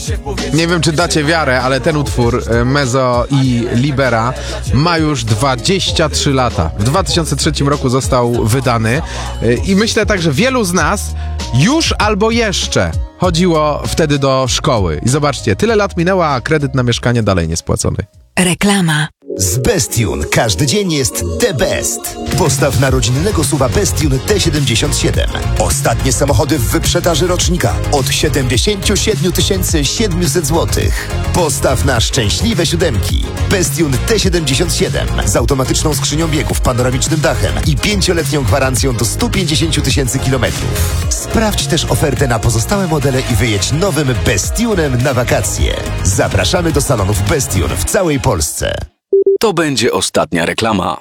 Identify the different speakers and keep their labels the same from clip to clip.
Speaker 1: Nie wiem, czy dacie wiarę, ale ten utwór Mezzo i Libera ma już 23 lata. W 2003 roku został wydany i myślę tak, że wielu z nas już albo jeszcze chodziło wtedy do szkoły. I zobaczcie, tyle lat minęło, a kredyt na mieszkanie dalej nie spłacony.
Speaker 2: Reklama.
Speaker 3: Z Bestune każdy dzień jest the best. Postaw na rodzinnego SUV-a Bestune T77. Ostatnie samochody w wyprzedaży rocznika od 77 700 zł. Postaw na szczęśliwe siódemki. Bestune T77 z automatyczną skrzynią biegów, panoramicznym dachem i 5-letnią gwarancją do 150 000 kilometrów. Sprawdź też ofertę na pozostałe modele i wyjedź nowym Bestunem na wakacje. Zapraszamy do salonów Bestune w całej Polsce.
Speaker 4: To będzie ostatnia reklama.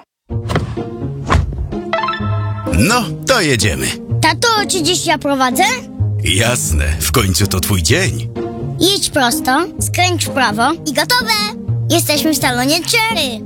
Speaker 5: No, to jedziemy.
Speaker 6: Tato, czy dziś ja prowadzę?
Speaker 5: Jasne, w końcu to twój dzień.
Speaker 6: Jedź prosto, skręć w prawo i gotowe! Jesteśmy w salonie Cherry.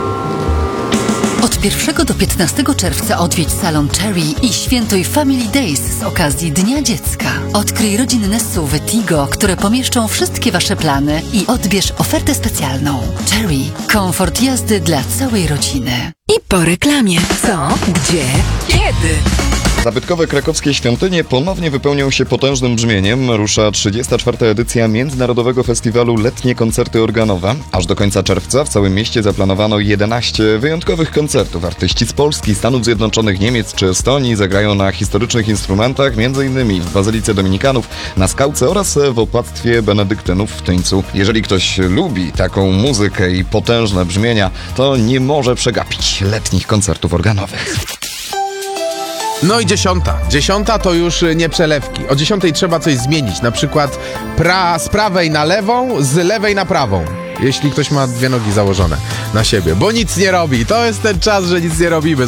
Speaker 2: Od 1 do 15 czerwca odwiedź salon Cherry i świętuj Family Days z okazji Dnia Dziecka. Odkryj rodzinne SUV-y Tigo, które pomieszczą wszystkie wasze plany i odbierz ofertę specjalną. Cherry. Komfort jazdy dla całej rodziny.
Speaker 7: I po reklamie. Co? Gdzie? Kiedy?
Speaker 8: Zabytkowe krakowskie świątynie ponownie wypełnią się potężnym brzmieniem. Rusza 34. edycja Międzynarodowego Festiwalu Letnie Koncerty Organowe. Aż do końca czerwca w całym mieście zaplanowano 11 wyjątkowych koncertów. Artyści z Polski, Stanów Zjednoczonych, Niemiec czy Estonii zagrają na historycznych instrumentach, m.in. w Bazylice Dominikanów, na Skałce oraz w opłactwie Benedyktynów w Tyńcu. Jeżeli ktoś lubi taką muzykę i potężne brzmienia, to nie może przegapić letnich koncertów organowych.
Speaker 1: No i 10. 10 to już nie przelewki. O 10 trzeba coś zmienić. Na przykład z prawej na lewą, z lewej na prawą. Jeśli ktoś ma dwie nogi założone na siebie, bo nic nie robi. To jest ten czas, że nic nie robimy.